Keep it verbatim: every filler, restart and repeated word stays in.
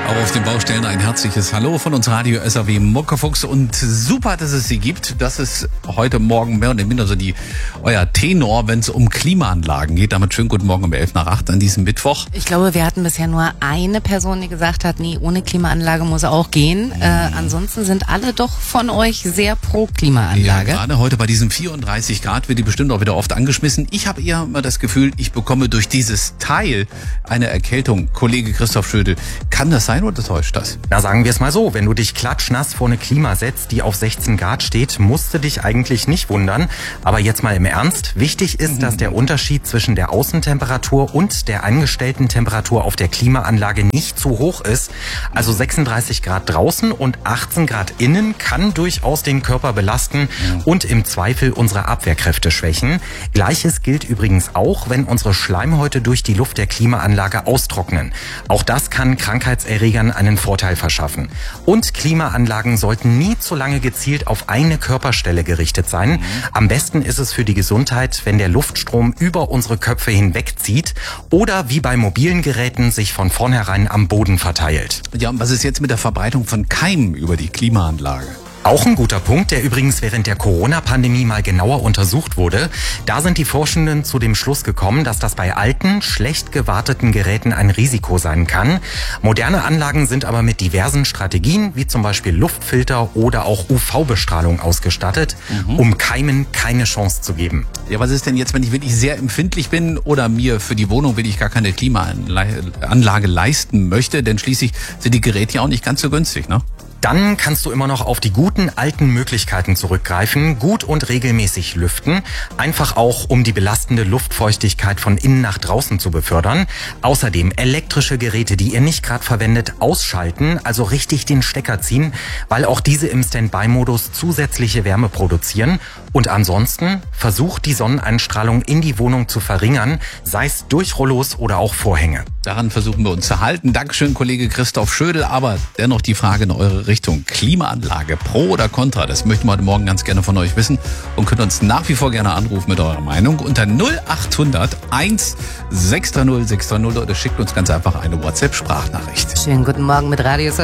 Auch auf den Baustellen ein herzliches Hallo von uns Radio S R W Muckefuchs und super, dass es sie gibt. Das ist heute Morgen mehr oder minder so die euer Tenor, wenn es um Klimaanlagen geht. Damit schönen guten Morgen um elf nach acht an diesem Mittwoch. Ich glaube, wir hatten bisher nur eine Person, die gesagt hat, nee, ohne Klimaanlage muss auch gehen. Mhm. Äh, ansonsten sind alle doch von euch sehr pro Klimaanlage. Ja, gerade heute bei diesen vierunddreißig Grad wird die bestimmt auch wieder oft angeschmissen. Ich habe eher mal das Gefühl, ich bekomme durch dieses Teil eine Erkältung. Kollege Christoph Schödel, kann das sein oder täuscht das? Na, sagen wir es mal so, wenn du dich klatschnass vor eine Klima setzt, die auf sechzehn Grad steht, musst du dich eigentlich nicht wundern. Aber jetzt mal im Ernst, wichtig ist, dass der Unterschied zwischen der Außentemperatur und der eingestellten Temperatur auf der Klimaanlage nicht zu hoch ist. Also sechsunddreißig Grad draußen und achtzehn Grad innen kann durchaus den Körper belasten und im Zweifel unsere Abwehrkräfte schwächen. Gleiches gilt übrigens auch, wenn unsere Schleimhäute durch die Luft der Klimaanlage austrocknen. Auch das kann Krankheitserregern einen Vorteil verschaffen. Und Klimaanlagen sollten nie zu lange gezielt auf eine Körperstelle gerichtet sein. Am besten ist es für die Gesundheit, wenn der Luftstrom über unsere Köpfe hinwegzieht oder wie bei mobilen Geräten sich von vornherein am Boden verteilt. Ja, und was ist jetzt mit der Verbreitung von Keimen über die Klimaanlage? Auch ein guter Punkt, der übrigens während der Corona-Pandemie mal genauer untersucht wurde. Da sind die Forschenden zu dem Schluss gekommen, dass das bei alten, schlecht gewarteten Geräten ein Risiko sein kann. Moderne Anlagen sind aber mit diversen Strategien, wie zum Beispiel Luftfilter oder auch U V-Bestrahlung ausgestattet, mhm. um Keimen keine Chance zu geben. Ja, was ist denn jetzt, wenn ich wirklich sehr empfindlich bin oder mir für die Wohnung wirklich gar keine Klimaanlage leisten möchte? Denn schließlich sind die Geräte ja auch nicht ganz so günstig, ne? Dann kannst du immer noch auf die guten alten Möglichkeiten zurückgreifen, gut und regelmäßig lüften, einfach auch um die belastende Luftfeuchtigkeit von innen nach draußen zu befördern. Außerdem elektrische Geräte, die ihr nicht gerade verwendet, ausschalten, also richtig den Stecker ziehen, weil auch diese im Standby-Modus zusätzliche Wärme produzieren. Und ansonsten versucht die Sonneneinstrahlung in die Wohnung zu verringern, sei es durch Rollos oder auch Vorhänge. Daran versuchen wir uns zu halten. Dankeschön, Kollege Christoph Schödel. Aber dennoch die Frage in eure Richtung. Klimaanlage, pro oder contra? Das möchten wir heute Morgen ganz gerne von euch wissen und könnt uns nach wie vor gerne anrufen mit eurer Meinung unter null acht hundert eins sechs drei null sechs drei null oder schickt uns ganz einfach eine WhatsApp-Sprachnachricht. Schönen guten Morgen mit Radio